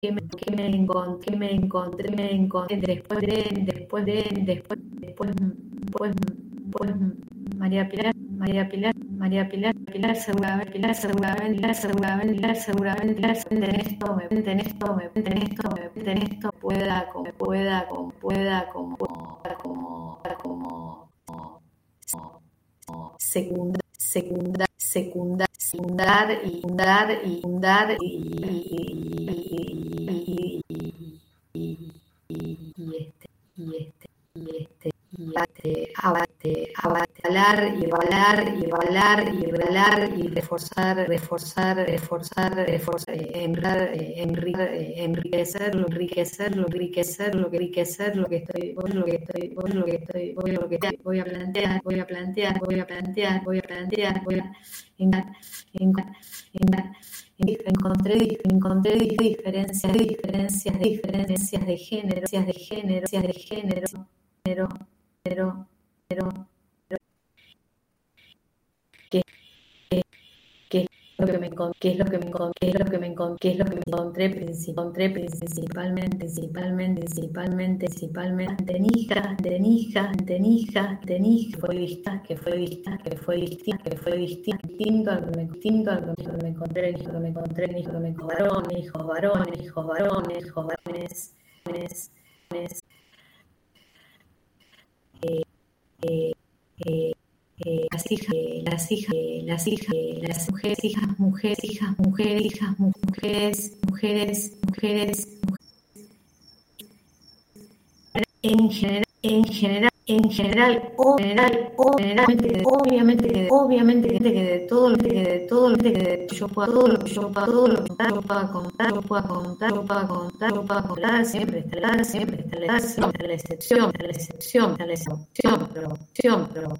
encontré después María Pilar seguramente en esto pueda como secundar hablar y reforzar, enriquecer lo que estoy, voy a plantear, encontré diferencias de género, pero qué es lo que me encontré principalmente tenija, que fue distinto a lo que me encontré, hijos varones, las mujeres, en general, obviamente que de todo lo que yo pueda contar, siempre está la excepción, pero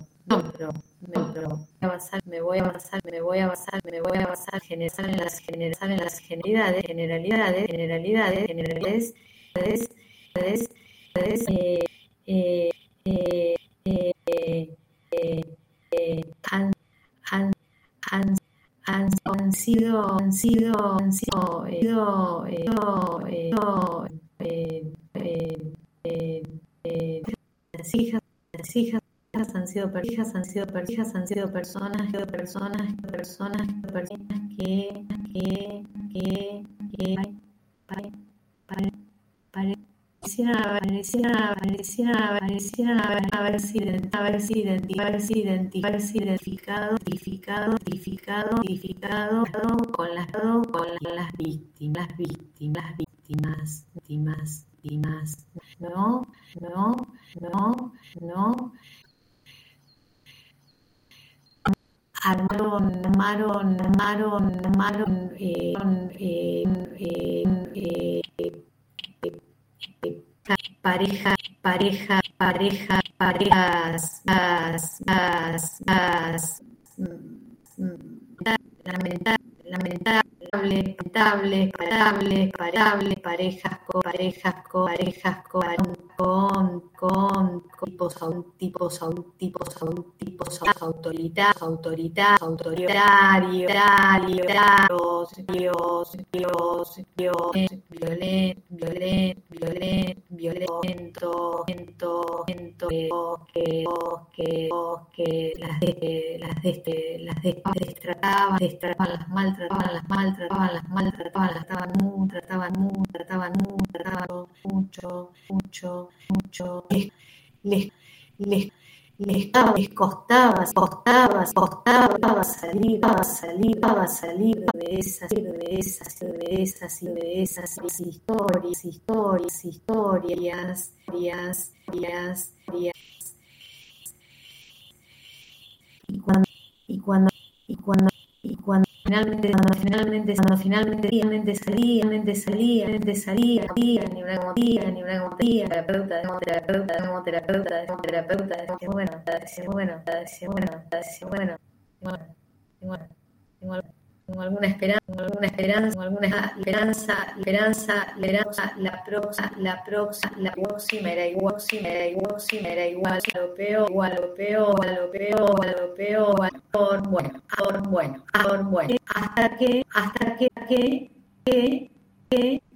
me voy a basar en las generalidades, han sido las hijas han sido personas que parecieran haberse identificado con las víctimas, no, armaron parejas con tipos autoritarios, violentos, que las destrataban, las maltrataban mucho, les costaba salir de esas historias. Y cuando finalmente salía, ni una terapeuta, decía, bueno, tengo alguna esperanza, la próxima era igual, bueno, hasta que